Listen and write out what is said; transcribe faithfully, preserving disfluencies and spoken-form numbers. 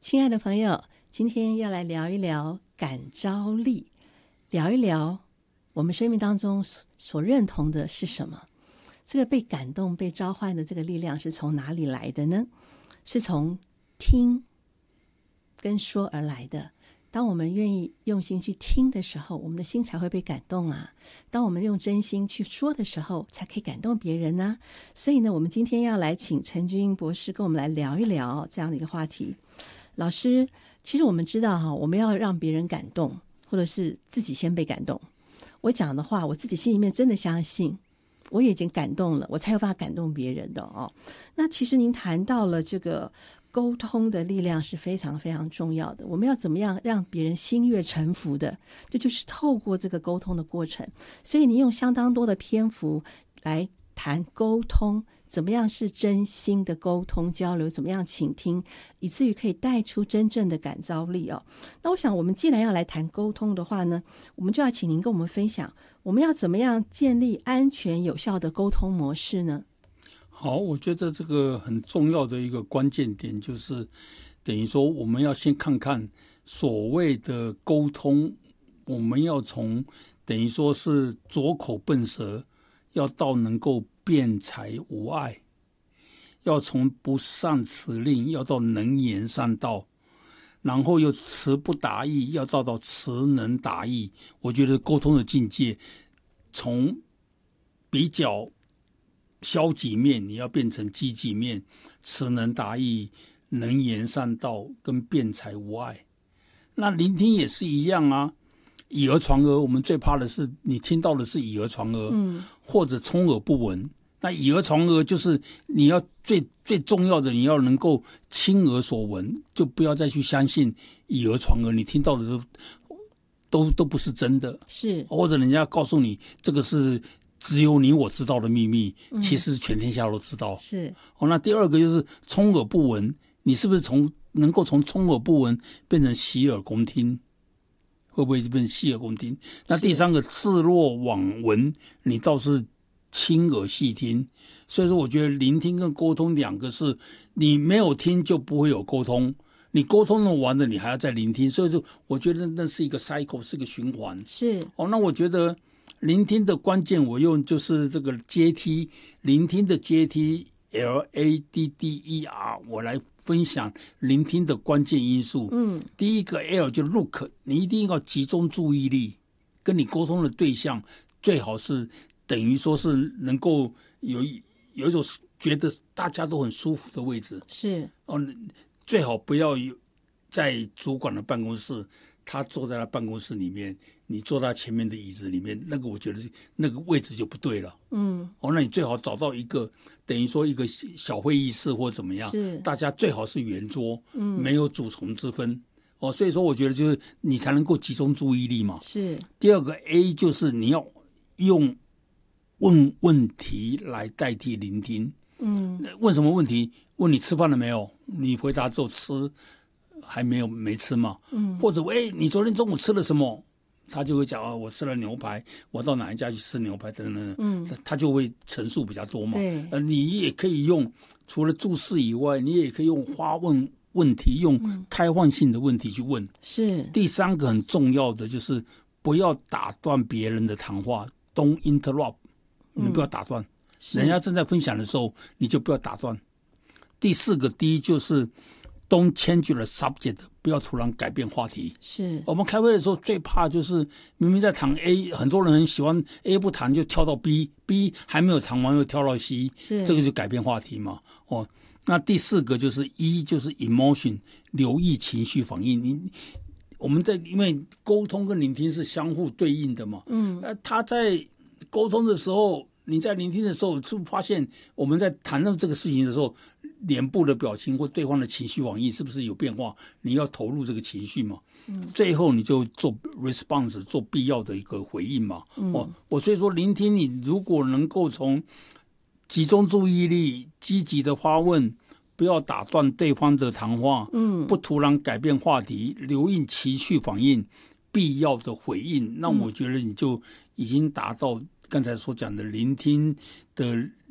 亲爱的朋友，今天要来聊一聊感召力，聊一聊我们生命当中所认同的是什么。这个被感动被召唤的这个力量是从哪里来的呢？是从听跟说而来的。当我们愿意用心去听的时候，我们的心才会被感动啊。当我们用真心去说的时候，才可以感动别人啊。所以呢，我们今天要来请陈君英博士跟我们来聊一聊这样的一个话题。老师，其实我们知道哈，我们要让别人感动，或者是自己先被感动。我讲的话，我自己心里面真的相信，我也已经感动了，我才有办法感动别人的哦。那其实您谈到了这个沟通的力量是非常非常重要的，我们要怎么样让别人心悦诚服的，这就是透过这个沟通的过程。所以你用相当多的篇幅来谈沟通，怎么样是真心的沟通交流，怎么样倾听，以至于可以带出真正的感召力哦。那我想我们既然要来谈沟通的话呢，我们就要请您跟我们分享，我们要怎么样建立安全有效的沟通模式呢？ 好，我觉得这个很重要的一个关键点就是等于说我们要先看看所谓的沟通，我们要从等于说是拙口笨舌要到能够辩才无碍，要从不善辞令要到能言善道，然后又词不达意要到到词能达意。我觉得沟通的境界从比较消极面你要变成积极面，词能达意，能言善道跟辩才无碍。那聆听也是一样啊，以讹传讹，我们最怕的是你听到的是以讹传讹、嗯、或者充耳不闻。那以讹传讹就是你要最最重要的，你要能够亲耳所闻，就不要再去相信以讹传讹，你听到的都都都不是真的， 是或者人家告诉你这个是只有你我知道的秘密，其实全天下都知道。 是哦，那第二个就是充耳不闻，你是不是从能够从充耳不闻变成洗耳恭听？会不会变成洗耳恭听？那第三个置若罔闻，你倒是亲耳细听。所以说，我觉得聆听跟沟通两个是，你没有听就不会有沟通，你沟通了完了，你还要再聆听。所以说，我觉得那是一个 cycle， 是一个循环。 是哦，那我觉得聆听的关键，我用就是这个阶梯，聆听的阶梯 L A D D E R， 我来分享聆听的关键因素。嗯，第一个 L 就 look， 你一定要集中注意力，跟你沟通的对象最好是等于说是能够有有一种觉得大家都很舒服的位置。 是哦，最好不要有在主管的办公室，他坐在他办公室里面，你坐在前面的椅子里面，那个我觉得那个位置就不对了。嗯，哦，那你最好找到一个等于说一个小会议室或怎么样， 是大家最好是圆桌，嗯，没有主从之分。哦，所以说我觉得就是你才能够集中注意力嘛。 是第二个 A 就是你要用问问题来代替聆听。嗯，问什么问题？问你吃饭了没有？你回答之后吃还没有没吃嘛？嗯，或者喂，你昨天中午吃了什么？他就会讲啊，我吃了牛排，我到哪一家去吃牛排等等。嗯，他就会陈述比较多嘛。 对， 呃，你也可以用除了注释以外，你也可以用发问问题，用开放性的问题去问。 是第三个很重要的就是不要打断别人的谈话 ，Don't interrupt， 你不要打断。嗯，人家正在分享的时候，你就不要打断。第四个，第一就是 don't change the subject， 不要突然改变话题。 是我们开会的时候最怕就是明明在谈 A， 很多人很喜欢 A 不谈就跳到 B，B 还没有谈完又跳到 C， 是这个就改变话题嘛。哦，那第四个就是一就是 emotion， 留意情绪反应。你我们在因为沟通跟聆听是相互对应的嘛。嗯，呃，他在沟通的时候。你在聆听的时候，是不是发现我们在谈论这个事情的时候，脸部的表情或对方的情绪反应是不是有变化？你要投入这个情绪嘛？嗯，最后你就做 response， 做必要的一个回应嘛。嗯，哦，我所以说聆听，你如果能够从集中注意力、积极的发问，不要打断对方的谈话，嗯，不突然改变话题，留意情绪反应，必要的回应，那我觉得你就已经达到刚才所讲的聆听的